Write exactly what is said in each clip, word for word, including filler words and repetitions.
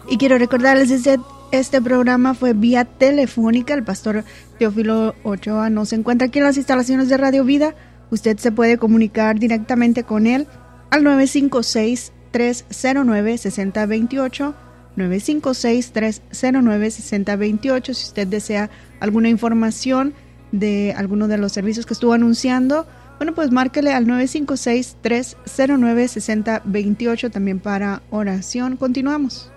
Y quiero recordarles, este, este programa fue vía telefónica. El pastor Teófilo Ochoa no se encuentra aquí en las instalaciones de Radio Vida. Usted se puede comunicar directamente con él al nueve cinco seis, tres cero nueve, seis cero dos ocho, nueve cinco seis, tres cero nueve, seis cero dos ocho. Si usted desea alguna información de alguno de los servicios que estuvo anunciando, bueno, pues márquele al nueve cinco seis, tres cero nueve, seis cero dos ocho también para oración. Continuamos.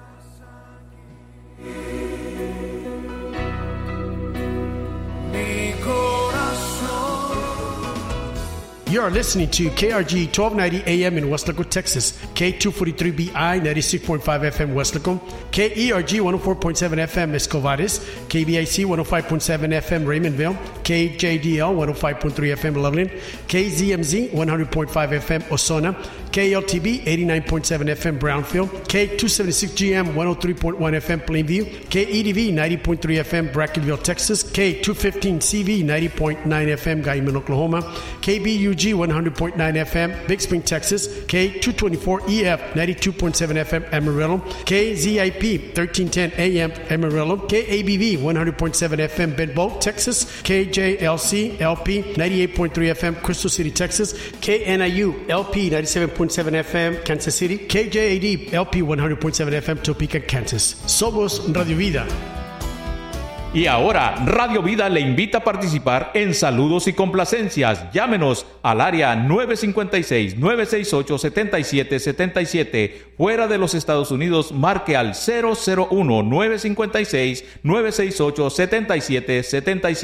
You are listening to K R G twelve ninety A M in Weslaco, Texas, K two forty-three B I ninety-six point five F M Weslaco, K E R G one oh four point seven F M Escovares, K B I C one oh five point seven F M Raymondville, K J D L one oh five point three F M Loveland, K Z M Z one hundred point five F M Osona, K L T B eighty-nine point seven F M Brownfield, K two seventy-six G M one oh three point one F M Plainview, K E D V ninety point three F M Brackenville, Texas, K two fifteen C V ninety point nine F M Guyman, Oklahoma, K B U G one hundred point nine F M Big Spring, Texas, K two twenty-four E F ninety-two point seven F M Amarillo, K Z I P thirteen ten A M Amarillo, K A B V one hundred point seven F M Bedboe, Texas, K J L C L P ninety-eight point three F M Crystal City, Texas, K N I U L P ninety-seven point seven F M Kansas City, K J A D L P one hundred point seven F M Topeka, Kansas. Somos Radio Vida. Y ahora, Radio Vida le invita a participar en Saludos y Complacencias. Llámenos al área nueve cinco seis, nueve seis ocho, siete siete siete siete. Fuera de los Estados Unidos, marque al cero cero uno, nueve cinco seis, nueve seis ocho, siete siete siete siete.